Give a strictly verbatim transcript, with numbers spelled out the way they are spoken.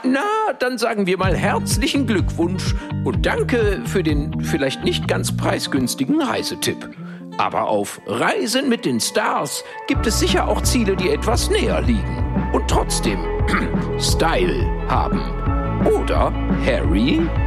Na, dann sagen wir mal herzlichen Glückwunsch und danke für den vielleicht nicht ganz preisgünstigen Reisetipp. Aber auf Reisen mit den Stars gibt es sicher auch Ziele, die etwas näher liegen und trotzdem Style haben. Oder, Harry?